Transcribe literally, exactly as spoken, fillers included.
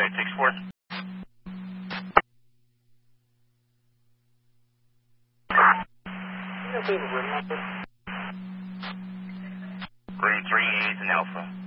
United six four. Room three A is an Alpha.